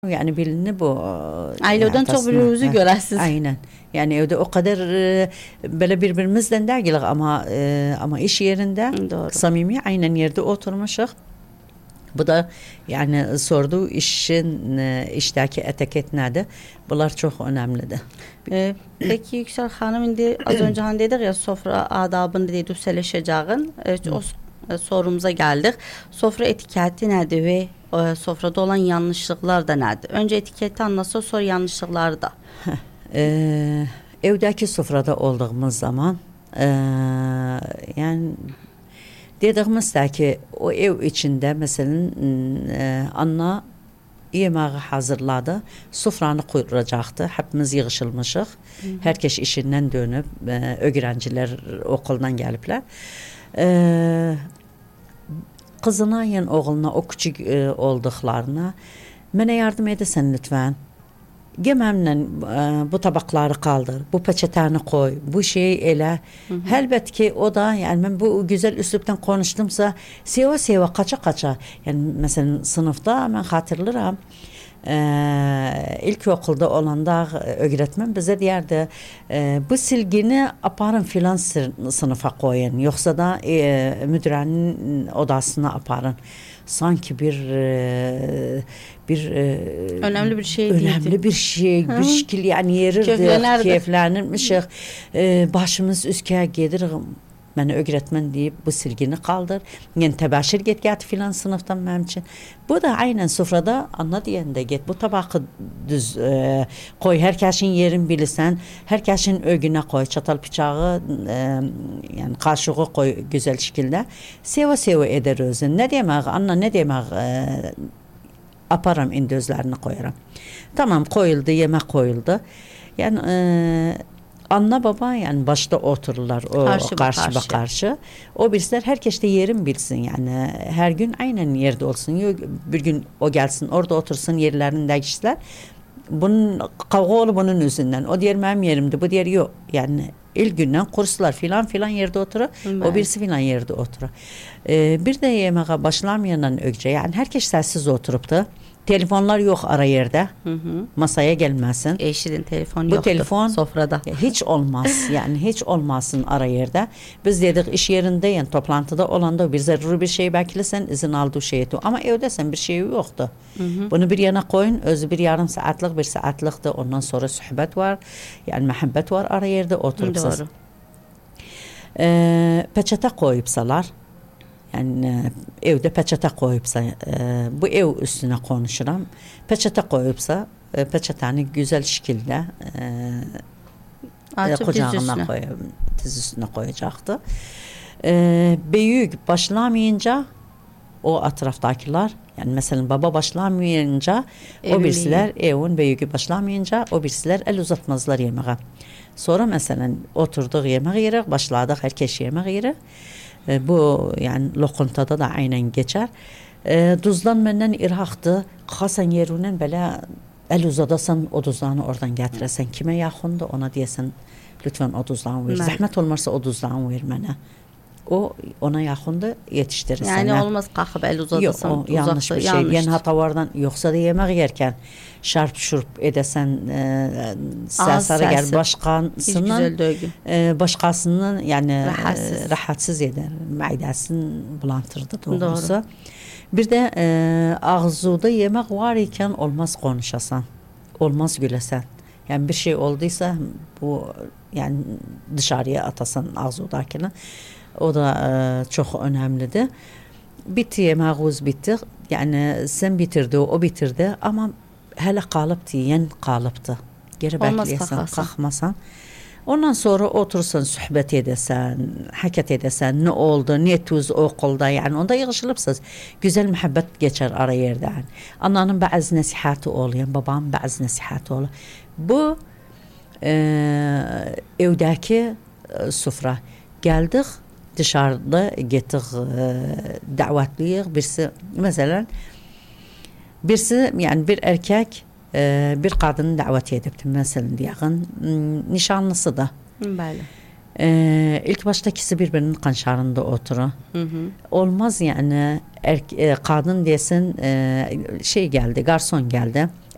Yani birini bu Aileden çok birbirimizi görəsiz. Aynen. Yani evde o kadar böyle birbirimizden değil ama iş yerinde Doğru. samimi aynen yerde oturmuşuz. Bu da yani sorduğu işteki etiket nedir? Bunlar çok önemlidir. Peki Yüksel Hanım, indi az önce hani dedik ya, sofra adabını dedik yükseleşeceğin. O sorumuza geldik. Sofra etiketi nedir ve sofrada olan yanlışlıklar da nedir? Önce etiketi anlatsa, sonra yanlışlıkları da. Evdeki sofrada olduğumuz zaman yani dediğimiz ki o ev içinde mesela anne yemeği hazırladı, sofranı kuracaktı. Hepimiz yığışılmışıq. Herkes işinden dönüp, öğrenciler okuldan gelipler. Kızına yani oğluna, o küçük olduklarına, mənə yardım edəsən lütfen. Gememle bu tabakları kaldır, bu peçeteni koy, bu şeyi ele. Elbet ki o da yani ben bu güzel üsluptan konuştumsa seva kaça. Yani mesela sınıfta ben hatırlarım. İlk okulda olanda öğretmen bize derdi bu silgini aparın filan sınıfa koyun, yoksa da müdürenin odasına aparın. Sanki önemli bir şey önemli bir şey, bir şekil yani yerirdik, keyiflenirmişik, başımız üskeye gelir. Mənə öğretmen deyip bu silgini kaldır. Yani tebeşir get filan sınıftan benim için. Bu da aynen sofrada anla diyende get. Bu tabağı düz koy. Herkesin yerin bilirsen. Herkesin ögüne koy. Çatal bıçağı yani kaşığı koy güzel şekilde. Seva eder özün. Ne demek anla, ne demek aparam indi özlerini koyarım. Tamam, koyuldu, yemek koyuldu. Yani anne baba yani başta otururlar o karşı. O bilsinler, herkes de yerin bilsin yani. Her gün aynen yerde olsun. Yok, bir gün o gelsin orada otursun, yerlerini değiştiler. Bunun kavga olu bunun yüzünden. O diğer benim yerimdi, bu diğer yok. Yani ilk günden kurslar filan yerde oturur. O birisi filan yerde oturur. Bir de yemeğe başlamayandan önce yani herkes sessiz oturuptu. Telefonlar yok ara yerde. Masaya gelmesin. Eşidin telefon bu yoktu telefon sofrada. Hiç olmaz. Yani hiç olmasın ara yerde. Biz dedik iş yerinde yani toplantıda olanda bir zaruri bir şey beklersen izin aldığı şey etti. Ama evdesen bir şey yoktu. Bunu bir yana koyun. Özü bir yarım saatlik, bir saatlikti. Ondan sonra sohbet var. Yani muhabbet var ara yerde oturupsuz. Doğru. Peçete koyupsalar. Yani evde peçete koyupsa bu ev üstüne konuşuram. Peçete koyupsa peçeteni güzel şekilde kucağına diz üstüne koyacaktı. Büyük başlamayınca o etraftakiler yani mesela baba başlamayınca o birisiler evin büyüğü başlamayınca o birisiler el uzatmazlar yemeğe. Sonra mesela oturduk yemeğe yere başladık, herkes yemeğe yere. Bu yani lokantada da aynen geçer. Duzdan benden irhaktı. Kalsan yerinden böyle el uzadasan o duzdanı oradan getiresen. Kime yakındı ona diyesen lütfen o duzdan ver. Zahmet olmazsa o duzdan ver bana. O ona yakındı yetiştirirsen. Yani olmaz kalkıp el uzadasan. Yok, o yanlış bir şey. Yani hatalardan yoksa da yemek yerken şarp şurup edesen sesara gel başkasının yani rahatsız eder. Maidesini bulantırdı doğrusu. Doğru. Bir de ağzıda yemek var iken olmaz konuşasan. Olmaz gülesen. Yani bir şey olduysa bu yani dışarıya atasan ağzıdakini. O da çok önemlidir. Bitti yemeğimiz bitti. Yani sen bitirdi, o bitirdi ama hele kalıptı, yen kalıptı. Geri bekleyesen, kalkmasan. Ondan sonra otursan, sohbet edesen, hareket edesen, ne oldu, ne tuz okulda yani onda yığışılıpsız. Güzel muhabbet geçer ara yerden. Ananın bazı nasihatı oluyor, babamın bazı nasihatı oluyor. Bu evdeki sofra. Geldik dışarıda gittik davetliyiz. Birisi yani bir erkek bir kadını davet edipti mesela diyelim nişanlısı da. Bəli. İlk başta ikisi birbirinin kanşarında oturur. Olmaz yani kadın desin şey geldi, garson geldi.